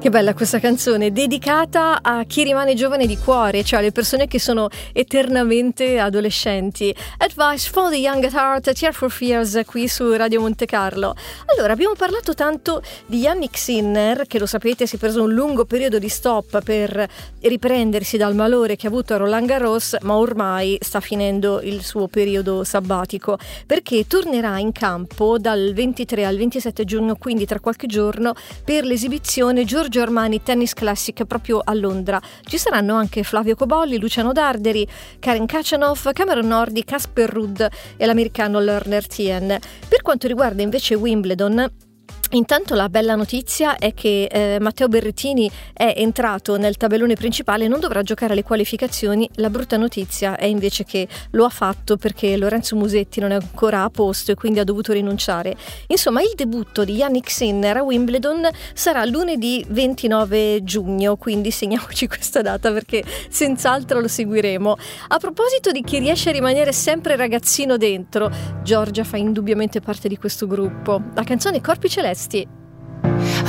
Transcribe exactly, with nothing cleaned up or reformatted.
Che bella questa canzone, dedicata a chi rimane giovane di cuore, cioè alle persone che sono eternamente adolescenti. Advice for the Young at Heart, Tear for Fears, qui su Radio Monte Carlo. Allora, abbiamo parlato tanto di Jannik Sinner, che lo sapete si è preso un lungo periodo di stop per riprendersi dal malore che ha avuto a Roland Garros, ma ormai sta finendo il suo periodo sabbatico, perché tornerà in campo dal ventitré al ventisette giugno, quindi tra qualche giorno, per l'esibizione Giorgio Armani Tennis Classic proprio a Londra. Ci saranno anche Flavio Cobolli, Luciano Darderi, Karen Khachanov, Cameron Norrie, Casper Ruud e l'americano Lerner Tien. Per quanto riguarda invece Wimbledon, intanto la bella notizia è che eh, Matteo Berrettini è entrato nel tabellone principale e non dovrà giocare alle qualificazioni. La brutta notizia è invece che lo ha fatto perché Lorenzo Musetti non è ancora a posto e quindi ha dovuto rinunciare. Insomma, il debutto di Jannik Sinner a Wimbledon sarà lunedì ventinove giugno, quindi segniamoci questa data perché senz'altro lo seguiremo. A proposito di chi riesce a rimanere sempre ragazzino dentro, Giorgia fa indubbiamente parte di questo gruppo. La canzone Corpi Celesti.